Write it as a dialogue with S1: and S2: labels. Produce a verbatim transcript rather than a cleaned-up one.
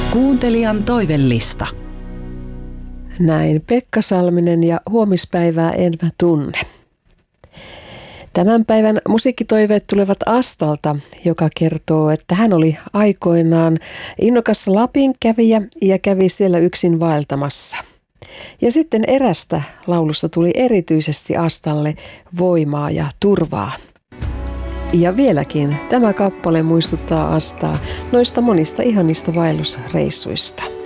S1: Kuuntelijan toivellista.
S2: Näin Pekka Salminen ja huomispäivää en mä tunne. Tämän päivän musiikkitoiveet tulevat Astalta, joka kertoo, että hän oli aikoinaan innokas Lapin kävijä ja kävi siellä yksin vaeltamassa. Ja sitten erästä laulusta tuli erityisesti Astalle voimaa ja turvaa. Ja vieläkin tämä kappale muistuttaa Astaa noista monista ihanista vaellusreissuista.